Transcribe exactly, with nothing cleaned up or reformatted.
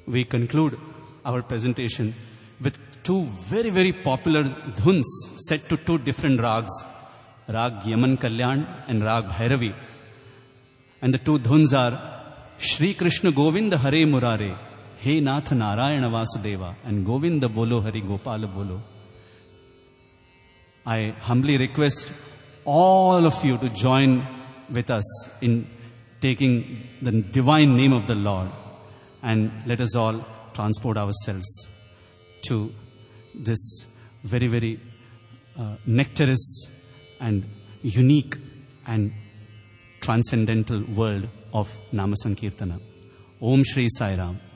we conclude our presentation with two very, very popular dhuns set to two different rags, Rag Yaman Kalyan and Rag Bhairavi. And the two dhuns are Shri Krishna Govinda Hare Murare, He Nath Narayana Vasudeva, and Govinda Bolo Hari Gopala Bolo. I humbly request all of you to join with us in taking the divine name of the Lord, and let us all transport ourselves to this very, very uh, nectarous and unique and transcendental world of Nama Sankirtana. Om Shri Sai Ram.